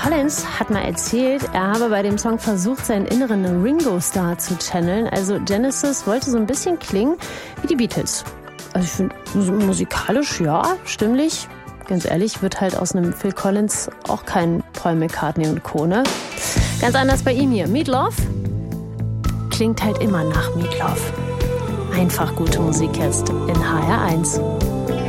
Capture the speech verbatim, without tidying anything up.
Collins hat mal erzählt, er habe bei dem Song versucht, seinen inneren Ringo-Star zu channeln. Also Genesis wollte so ein bisschen klingen wie die Beatles. Also ich finde, musikalisch, ja, stimmlich. Ganz ehrlich, wird halt aus einem Phil Collins auch kein Paul McCartney und Co., ne? Ganz anders bei ihm hier. Meat Loaf klingt halt immer nach Meat Loaf. Einfach gute Musik jetzt in H R eins.